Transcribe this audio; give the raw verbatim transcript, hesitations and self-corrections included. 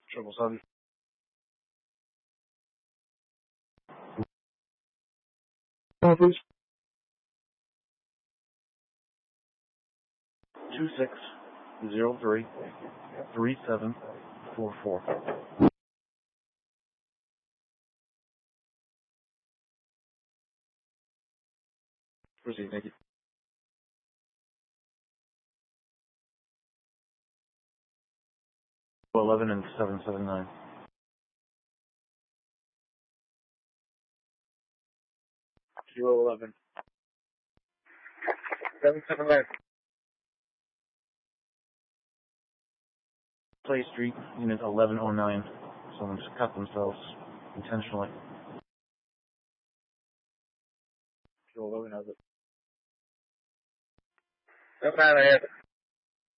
Triple seven. Oh, please. Two six zero three three seven four four. Proceed, thank you. Eleven and seven seven nine. Zero eleven. Seven seven nine. Play Street, unit eleven oh nine. Someone just cut themselves intentionally. Zero eleven has it. Seven nine I have it.